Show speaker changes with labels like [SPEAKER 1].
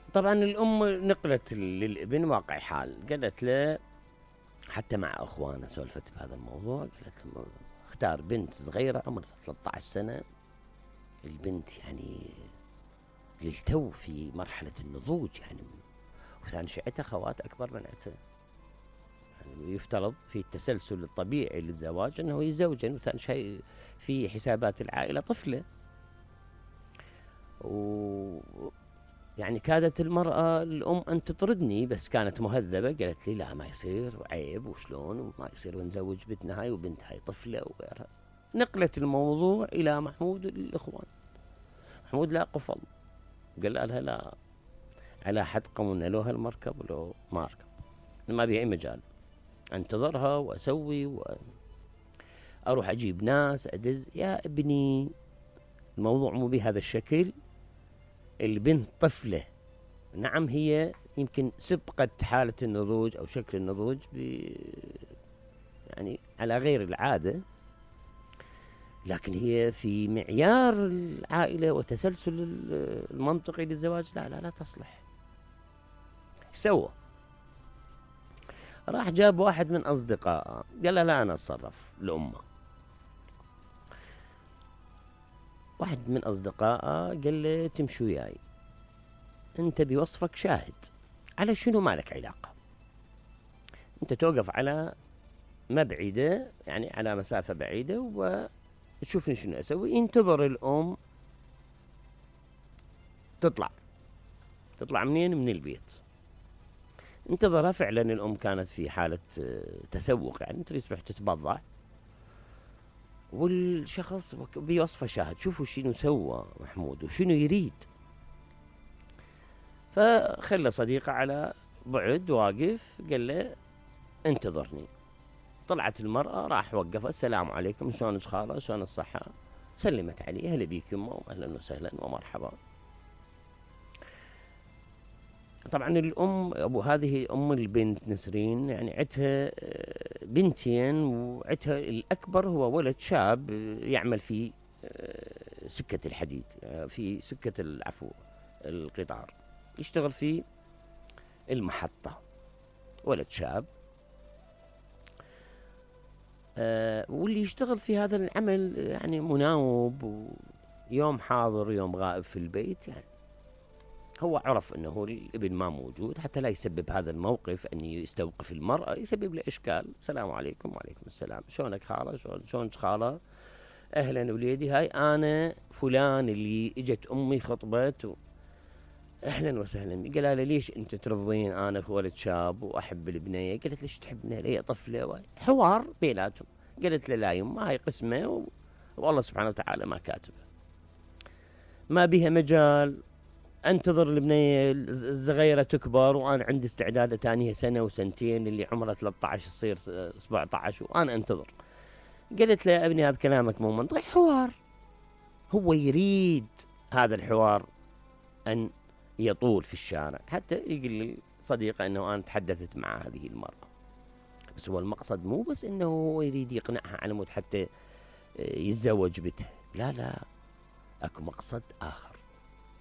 [SPEAKER 1] طبعا الأم نقلت للابن واقع حال، قالت له حتى مع أخوانه سولفت بهذا الموضوع، قالت له اختار بنت صغيرة عمرها 13 سنة، البنت يعني للتو في مرحلة النضوج يعني، وثاني شيء عتها خوات أكبر من عتها، يعني يفترض في التسلسل الطبيعي للزواج أنه يزوجن، وثاني شيء في حسابات العائلة طفلة. و يعني كادت المرأة الأم أن تطردني، بس كانت مهذبة، قالت لي لا ما يصير وعيب وشلون وما يصير ونزوج بنتنا هاي وبنت هاي طفلة وغيرها. نقلت الموضوع إلى محمود الإخوان. محمود لا قفل، قال لها لا، على حد قومنا لو هالمركب ولو ما أركب، ما بي أي مجال، أنتظرها وأسوي وأروح أجيب ناس أدز. يا ابني الموضوع مو بهذا الشكل، البنت طفلة، نعم هي يمكن سبقت حالة النضوج أو شكل النضوج يعني على غير العادة، لكن هي في معيار العائلة وتسلسل المنطقي للزواج لا لا لا تصلح. سوى راح جاب واحد من أصدقائه، قال له لا أنا أتصرف لأمه. واحد من أصدقائه قال له تمشي وياي، أنت بوصفك شاهد على شنو ما لك علاقة، أنت توقف على مبعدة يعني على مسافة بعيدة وتشوفني شنو أسوي. انتظر الأم تطلع منين؟ من البيت. انتظرها، فعلا الأم كانت في حالة تسوق، يعني تريد تروح تتبضع، والشخص بوصفه شاهد. شوفوا شنو سوى محمود وشنو يريد. فخلى صديقه على بعد واقف، قال له انتظرني. طلعت المرأة، راح وقفها، السلام عليكم، شلونك خالة، شلون الصحة، سلمت عليه، هلا بيك يمه واهلا وسهلا ومرحبا. طبعا الأم أبو هذه أم البنت نسرين، يعني عتها بنتين، وعتها الأكبر هو ولد شاب يعمل في سكة الحديد، في سكة العفو القطار، يشتغل في المحطة، ولد شاب. واللي يشتغل في هذا العمل يعني مناوب، ويوم حاضر يوم غائب في البيت، يعني هو عرف انه الابن ما موجود حتى لا يسبب هذا الموقف ان يستوقف المرأة، يسبب له اشكال. السلام عليكم. وعليكم السلام، شلونك خالة، شلونك خالة، اهلا وليدي، هاي انا فلان اللي اجت امي خطبت اهلا وسهلا. قال لها ليش انت ترضين انا في ولد شاب واحب البنيه؟ قالت ليش تحبني؟ هي طفله. حوار بيناتهم. قالت له لا يما هاي قسمه والله سبحانه وتعالى ما كاتبه، ما بها مجال، انتظر البنيه الصغيره تكبر، وانا عندي استعداد اتانيها سنه وسنتين، اللي عمرها 13 تصير 17 وانا انتظر. قالت له يا ابني هذا كلامك مو منطقي. حوار، هو يريد هذا الحوار ان يطول في الشارع حتى يقول لصديقه انه انا تحدثت مع هذه المراه، بس هو المقصد مو بس انه هو يريد يقنعها على مود حتى يتزوج بته، لا لا، اكو مقصد اخر.